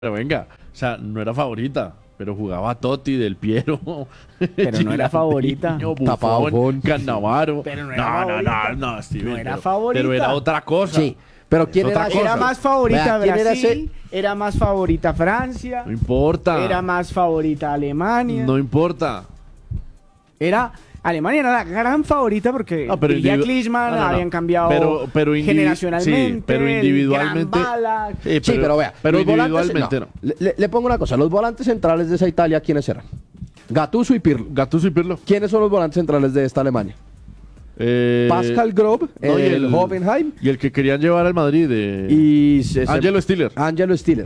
Pero venga, o sea, no era favorita, pero jugaba Totti, Del Piero, Pero no era favorita. Buffon, Tapabón. Cannavaro. Pero no era favorita. No, Steven, No era pero- favorita. Pero era otra cosa. Sí, pero ¿quién Es era? otra cosa. Era más favorita Vea, ¿quién era Brasil, era más favorita Francia, No importa. era más favorita Alemania. No importa. Alemania era la gran favorita porque No, pero Ilya individu- Klinsmann no, no, no. habían cambiado Pero generacionalmente, sí, pero individualmente. el gran Ballack. Sí, pero vea, Pero los volantes, individualmente no. Le pongo una cosa, los volantes centrales de esa Italia, ¿quiénes eran? Gattuso y Pirlo. Gattuso y Pirlo. ¿Quiénes son los volantes centrales de esta Alemania? Pascal Grob, no, y el Hoffenheim Y el que querían llevar al Madrid. y Angelo Stiller. Angelo Stiller.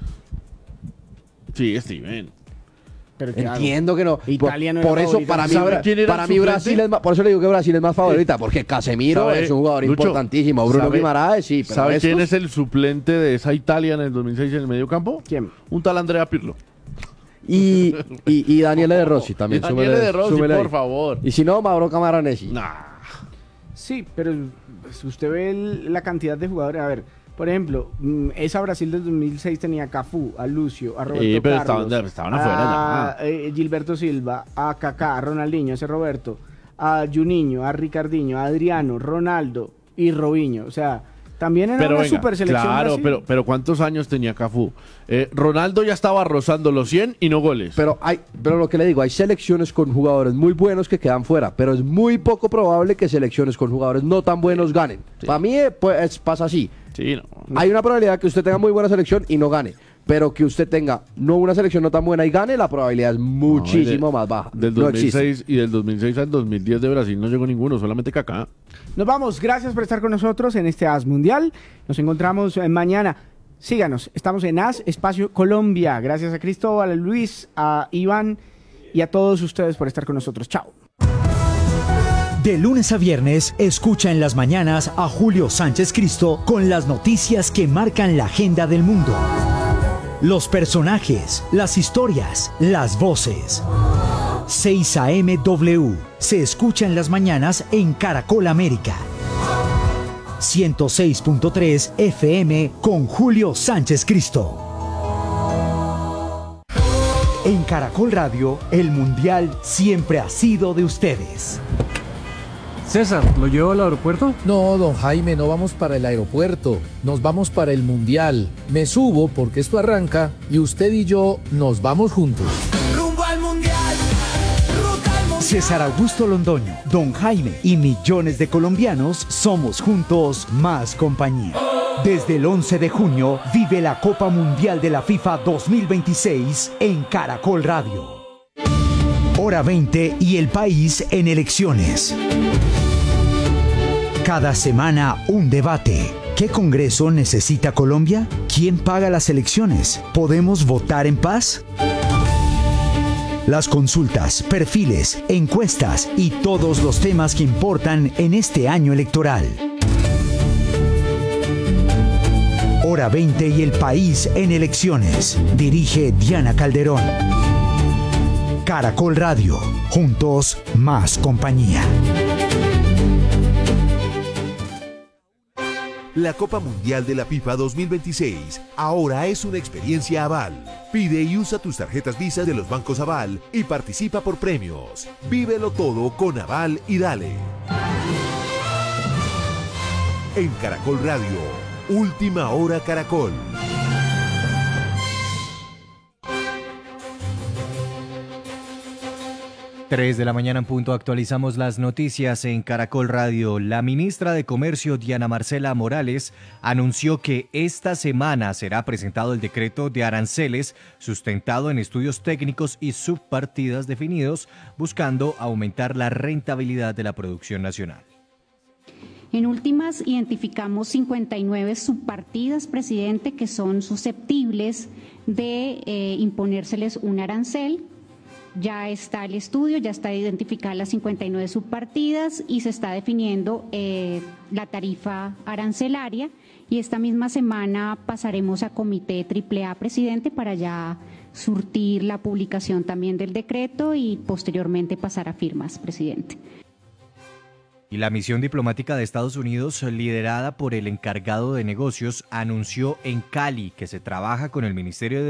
Sí, Steven. Pero ¿qué hago? Entiendo que no. Italia no por era eso, favorita. para mí, ¿Sabe quién era para el mí suplente? Brasil es más, por eso le digo que Brasil es más favorita, porque Casemiro ¿Sabe, es un jugador Lucho, importantísimo. Bruno sabe- Guimaraes, sí, pero ¿Sabe quién estos- es el suplente de esa Italia en el 2006 en el medio campo? ¿Quién? Un tal Andrea Pirlo. y Daniele De Rossi también. Daniele De Rossi, súmele ahí. por favor. Y si no, Mauro Camaranesi. Nah. Sí, pero pues, usted ve la cantidad de jugadores. A ver, por ejemplo, esa Brasil del 2006 tenía a Cafú, a Lucio, a Roberto pero Carlos, estaban afuera a Gilberto Silva, a Kaká, a Ronaldinho, a ese Roberto, a Juninho, a Ricardinho, a Adriano, Ronaldo y Robinho. O sea, también era Pero una venga, super selección. claro, Brasil. pero ¿cuántos años tenía Cafú? Ronaldo ya estaba rozando los 100 y no goles. Pero lo que le digo, hay selecciones con jugadores muy buenos que quedan fuera, pero es muy poco probable que selecciones con jugadores no tan buenos ganen. Sí. Para mí pues, pasa así. Sí, no. Hay una probabilidad que usted tenga muy buena selección y no gane, pero que usted tenga no una selección no tan buena y gane, la probabilidad es muchísimo más baja. Del No existe. 2006 y del 2006 al 2010 de Brasil no llegó ninguno, solamente Kaká. Nos vamos, gracias por estar con nosotros en este AS Mundial. Nos encontramos mañana. Síganos, estamos en AS Espacio Colombia. Gracias a Cristóbal, a Luis, a Iván y a todos ustedes por estar con nosotros. Chao. De lunes a viernes, escucha en las mañanas a Julio Sánchez Cristo con las noticias que marcan la agenda del mundo. Los personajes, las historias, las voces. 6 a.m. W se escucha en las mañanas en Caracol América. 106.3 FM con Julio Sánchez Cristo. En Caracol Radio, el Mundial siempre ha sido de ustedes. César, ¿lo llevo al aeropuerto? No, don Jaime, no vamos para el aeropuerto, nos vamos para el Mundial. Me subo porque esto arranca y usted y yo nos vamos juntos. Rumbo al Mundial, ruta al Mundial. César Augusto Londoño, Don Jaime y millones de colombianos somos juntos más compañía. Desde el 11 de junio vive la Copa Mundial de la FIFA 2026 en Caracol Radio. Hora 20 y el país en elecciones. Cada semana un debate. ¿Qué Congreso necesita Colombia? ¿Quién paga las elecciones? ¿Podemos votar en paz? Las consultas, perfiles, encuestas y todos los temas que importan en este año electoral. Hora 20 y el país en elecciones. Dirige Diana Calderón. Caracol Radio. Juntos, más compañía. La Copa Mundial de la FIFA 2026 ahora es una experiencia Aval. Pide y usa tus tarjetas Visa de los bancos Aval y participa por premios. Vívelo todo con Aval y dale. En Caracol Radio, Última Hora Caracol. 3 de la mañana en punto actualizamos las noticias en Caracol Radio. La ministra de Comercio, Diana Marcela Morales, anunció que esta semana será presentado el decreto de aranceles sustentado en estudios técnicos y subpartidas definidos, buscando aumentar la rentabilidad de la producción nacional. En últimas, identificamos 59 subpartidas, presidente, que son susceptibles de imponérseles un arancel. Ya está el estudio, ya está identificada las 59 subpartidas y se está definiendo la tarifa arancelaria, y esta misma semana pasaremos a comité AAA, presidente, para ya surtir la publicación también del decreto y posteriormente pasar a firmas, presidente. Y la misión diplomática de Estados Unidos, liderada por el encargado de negocios, anunció en Cali que se trabaja con el Ministerio de